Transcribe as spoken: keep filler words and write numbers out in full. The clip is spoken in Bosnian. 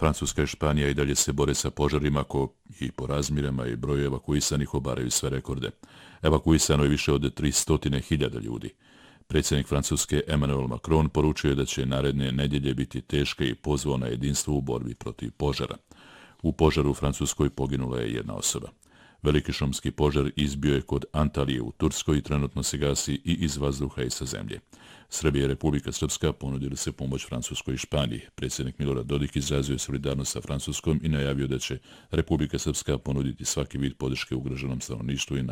Francuska i Španija i dalje se bore sa požarima koji i po razmjerima i broju evakuisanih obaraju sve rekorde. Evakuisano je više od tristo hiljada ljudi. Predsjednik Francuske Emmanuel Macron poručio je da će naredne nedjelje biti teške i pozvao na jedinstvo u borbi protiv požara. U požaru u Francuskoj poginula je jedna osoba. Veliki šumski požar izbio je kod Antalije u Turskoj i trenutno se gasi i iz vazduha i sa zemlje. Srbija i Republika Srpska ponudili se pomoć Francuskoj i Španiji. Predsjednik Milorad Dodik izrazio solidarnost sa Francuskom i najavio da će Republika Srpska ponuditi svaki vid podrške ugroženom stanovništvu i